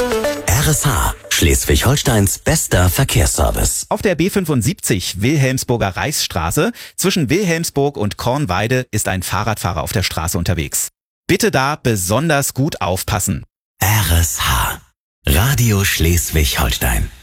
RSH, Schleswig-Holsteins bester Verkehrsservice. Auf der B75 Wilhelmsburger Reichsstraße zwischen Wilhelmsburg und Kornweide ist ein Fahrradfahrer auf der Straße unterwegs. Bitte da besonders gut aufpassen. RSH, Radio Schleswig-Holstein.